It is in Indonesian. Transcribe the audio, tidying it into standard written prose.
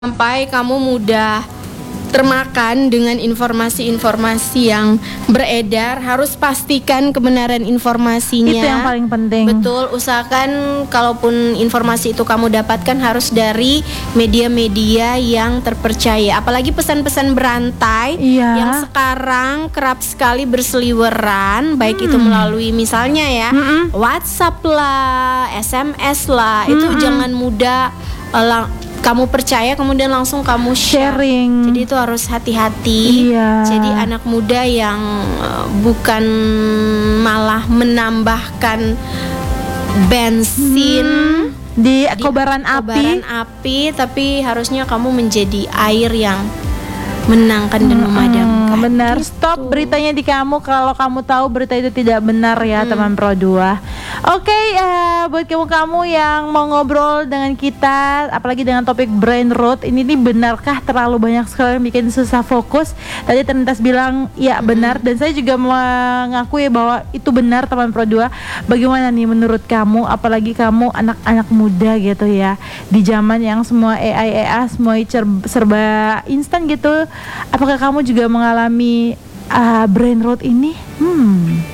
Sampai kamu mudah termakan dengan informasi-informasi yang beredar, harus pastikan kebenaran informasinya. Itu yang paling penting. Betul, usahakan kalaupun informasi itu kamu dapatkan harus dari media-media yang terpercaya. Apalagi pesan-pesan berantai yang sekarang kerap sekali berseliweran, baik itu melalui misalnya ya WhatsApp lah, SMS lah, itu jangan mudah kamu percaya kemudian langsung kamu sharing. Jadi itu harus hati-hati. Jadi anak muda yang bukan malah menambahkan bensin di kobaran api, tapi harusnya kamu menjadi air yang menangkan dan memadamkan. Benar, gitu. Stop beritanya di kamu kalau kamu tahu berita itu tidak benar ya teman Pro 2. Oke, buat kamu yang mau ngobrol dengan kita, apalagi dengan topik brain rot ini nih, benarkah terlalu banyak sekali yang bikin susah fokus? Tadi Terlintas bilang ya benar, dan saya juga mengakui bahwa itu benar teman Pro 2. Bagaimana nih menurut kamu, apalagi kamu anak-anak muda gitu ya, di zaman yang semua AI semua serba instan gitu. Apakah kamu juga mengalami brain rot ini?